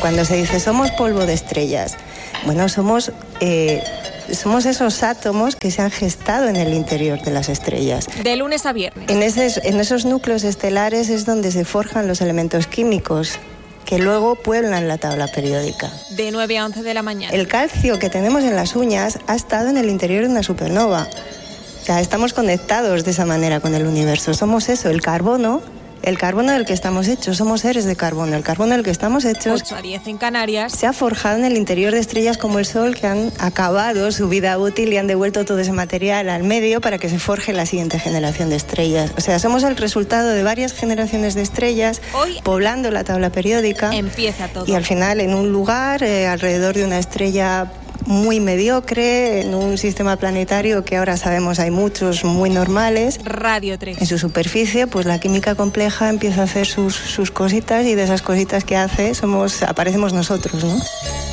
Cuando se dice somos polvo de estrellas, bueno, somos esos átomos que se han gestado en el interior de las estrellas. De lunes a viernes. En esos núcleos estelares es donde se forjan los elementos químicos que luego pueblan la tabla periódica. De 9 a 11 de la mañana. El calcio que tenemos en las uñas ha estado en el interior de una supernova. O sea, estamos conectados de esa manera con el universo. Somos eso, el carbono del que estamos hechos. Somos seres de carbono. El carbono del que estamos hechos 8 a 10 en Canarias. se ha forjado en el interior de estrellas como el Sol, que han acabado su vida útil y han devuelto todo ese material al medio para que se forje la siguiente generación de estrellas. O sea, somos el resultado de varias generaciones de estrellas Hoy poblando la tabla periódica. Empieza todo. Y al final, en un lugar, alrededor de una estrella muy mediocre, en un sistema planetario que ahora sabemos hay muchos muy normales. Radio 3. En su superficie, pues la química compleja empieza a hacer sus cositas, y de esas cositas que hace aparecemos nosotros, ¿no?